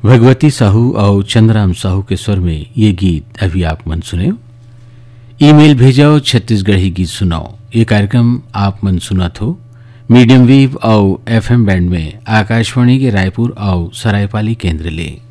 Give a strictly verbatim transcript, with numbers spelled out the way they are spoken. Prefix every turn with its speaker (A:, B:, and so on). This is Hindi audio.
A: भगवती साहू और चंद्राम साहू के स्वर में ये गीत अभी आप मन सुने। ईमेल भेजाओ छत्तीसगढ़ी गीत सुनाओ। ये कार्यक्रम आप मन सुना थो मीडियम वेव और एफएम बैंड में आकाशवाणी के रायपुर और सरायपाली केंद्र ले।